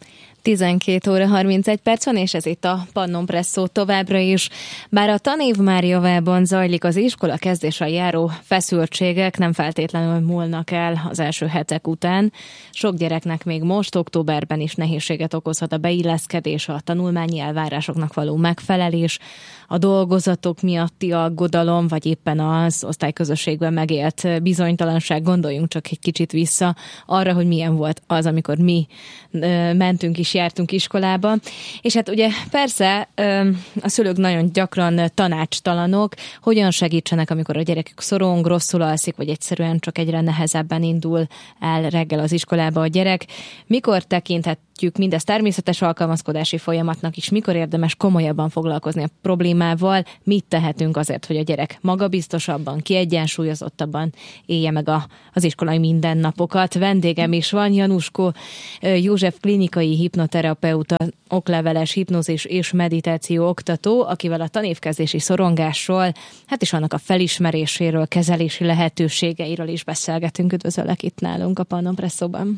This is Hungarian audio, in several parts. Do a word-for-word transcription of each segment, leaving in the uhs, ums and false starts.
tizenkét óra harmincegy perc van, és ez itt a Pannon Presszó továbbra is. Bár a tanév már javában zajlik, az iskola kezdéssel járó feszültségek nem feltétlenül múlnak el az első hetek után. Sok gyereknek még most, októberben is nehézséget okozhat a beilleszkedés, a tanulmányi elvárásoknak való megfelelés, a dolgozatok miatti aggodalom, vagy éppen az osztályközösségben megélt bizonytalanság. Gondoljunk csak egy kicsit vissza arra, hogy milyen volt az, amikor mi mentünk is, jártunk iskolába. És hát ugye persze a szülők nagyon gyakran tanácstalanok, hogyan segítsenek, amikor a gyerekük szorong, rosszul alszik, vagy egyszerűen csak egyre nehezebben indul el reggel az iskolába a gyerek. Mikor tekinthetjük mindezt természetes alkalmazkodási folyamatnak is, mikor érdemes komolyabban foglalkozni a problémával, mit tehetünk azért, hogy a gyerek magabiztosabban, kiegyensúlyozottabban élje meg a, az iskolai mindennapokat. Vendégem is van, Janusko József klinikai hipnoterapeuta, okleveles hipnózis és meditáció oktató, akivel a tanévkezdési szorongásról, hát is annak a felismeréséről, kezelési lehetőségeiről is beszélgetünk. Üdvözöllek itt nálunk a Pannon Presszóban.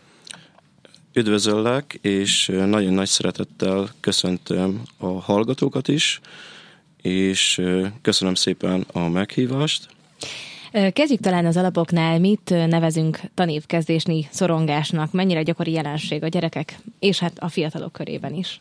Üdvözöllek, és nagyon nagy szeretettel köszöntöm a hallgatókat is, és köszönöm szépen a meghívást. Kezdjük talán az alapoknál, mit nevezünk tanévkezdésnyi szorongásnak, mennyire gyakori jelenség a gyerekek, és hát a fiatalok körében is.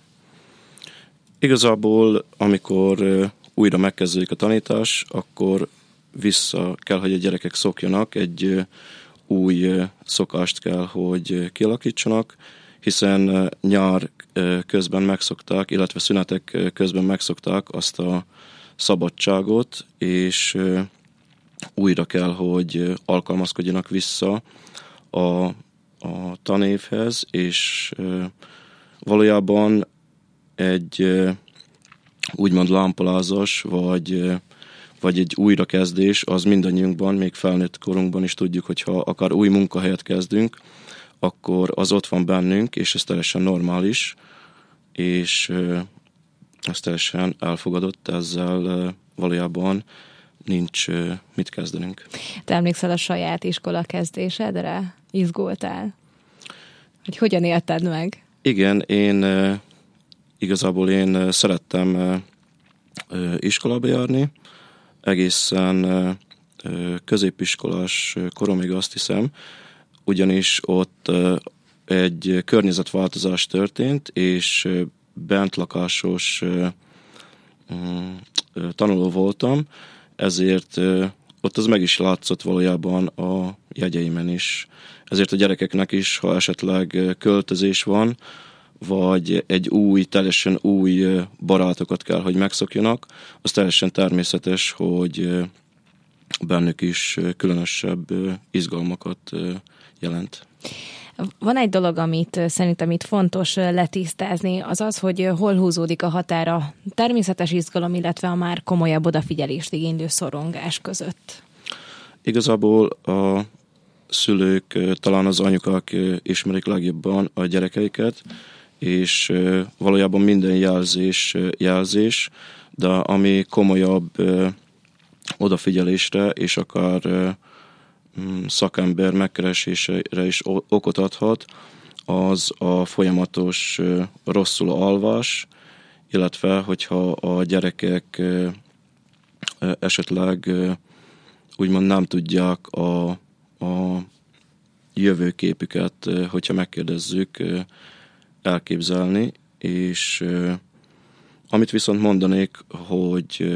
Igazából, amikor újra megkezdődik a tanítás, akkor vissza kell, hogy a gyerekek szokjanak, egy új szokást kell, hogy kialakítsanak, hiszen nyár közben megszokták, illetve szünetek közben megszokták azt a szabadságot, és újra kell, hogy alkalmazkodjanak vissza a, a tanévhez, és valójában egy úgymond lámpalázas, vagy, vagy egy újrakezdés, az mindannyiunkban, még felnőtt korunkban is tudjuk, hogyha akár új munkahelyet kezdünk, akkor az ott van bennünk, és ez teljesen normális, és ez teljesen elfogadott, ezzel valójában nincs mit kezdenünk. Te emlékszel a saját iskola kezdésedre? Izgultál? Hogy hogyan élted meg? Igen, én igazából én szerettem iskolába járni, egészen középiskolás koromig azt hiszem, ugyanis ott egy környezetváltozás történt, és bentlakásos tanuló voltam, ezért ott az meg is látszott valójában a jegyeimen is. Ezért a gyerekeknek is, ha esetleg költözés van, vagy egy új, teljesen új barátokat kell, hogy megszokjanak, az teljesen természetes, hogy bennük is különösebb izgalmakat jelent. Van egy dolog, amit szerintem itt fontos letisztázni, az az, hogy hol húzódik a határ a természetes izgalom, illetve a már komolyabb odafigyelést igénylő szorongás között. Igazából a szülők, talán az anyukák ismerik legjobban a gyerekeiket, és valójában minden jelzés jelzés, de ami komolyabb odafigyelésre és akár szakember megkeresésére is okot adhat, az a folyamatos rosszul alvás, illetve hogyha a gyerekek esetleg úgymond nem tudják a, a jövőképüket, hogyha megkérdezzük, elképzelni, és amit viszont mondanék, hogy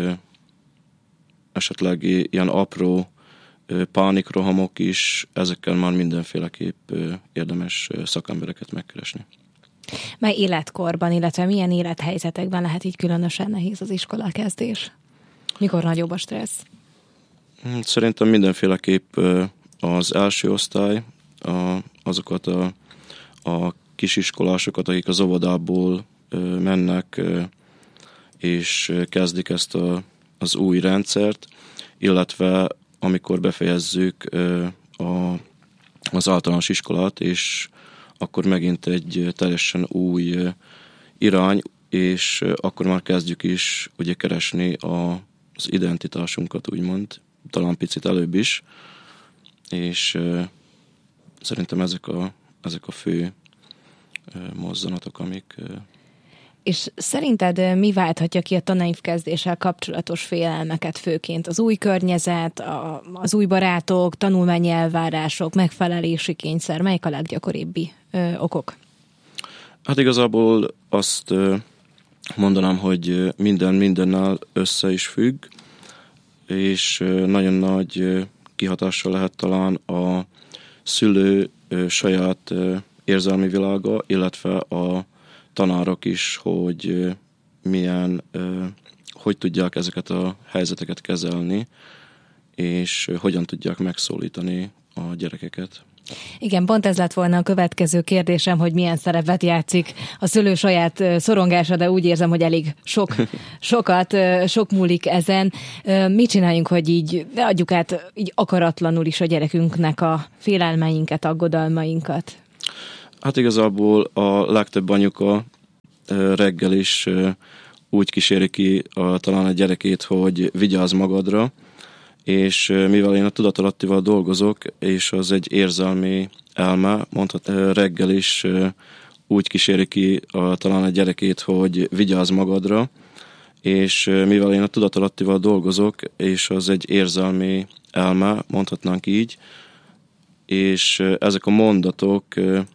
esetleg ilyen apró pánikrohamok is, ezekkel már mindenféleképp érdemes szakembereket megkeresni. Mely életkorban, illetve milyen élethelyzetekben lehet így különösen nehéz az iskolakezdés? Mikor nagyobb a stressz? Szerintem mindenféleképp az első osztály, azokat a, a kisiskolásokat, akik az óvodából mennek és kezdik ezt a, az új rendszert, illetve amikor befejezzük a, az általános iskolát, és akkor megint egy teljesen új irány, és akkor már kezdjük is ugye keresni a, az identitásunkat, úgymond, talán picit előbb is, és szerintem ezek a, ezek a fő mozzanatok, amik... És szerinted mi válthatja ki a tanévkezdéssel kapcsolatos félelmeket főként? Az új környezet, a, az új barátok, tanulmányi elvárások, megfelelési kényszer, melyik a leggyakoribbi ö, okok? Hát igazából azt ö, mondanám, hogy minden mindennel össze is függ, és ö, nagyon nagy ö, kihatással lehet talán a szülő ö, saját ö, érzelmi világa, illetve a tanárok is, hogy milyen, hogy tudják ezeket a helyzeteket kezelni, és hogyan tudják megszólítani a gyerekeket. Igen, pont ez lett volna a következő kérdésem, hogy milyen szerepet játszik a szülő saját szorongása, de úgy érzem, hogy elég sok, sokat, sok múlik ezen. Mit csináljunk, hogy így adjuk át így akaratlanul is a gyerekünknek a félelmeinket, aggodalmainkat? Hát igazából a legtöbb anyuka reggel is úgy kíséri ki a, talán a gyerekét, hogy vigyázz magadra, és mivel én a tudatalattival dolgozok, és az egy érzelmi elme, mondhat reggel is úgy kíséri ki a, talán a gyerekét, hogy vigyázz magadra, és mivel én a tudatalattival dolgozok, és az egy érzelmi elme, mondhatnánk így, és ezek a mondatok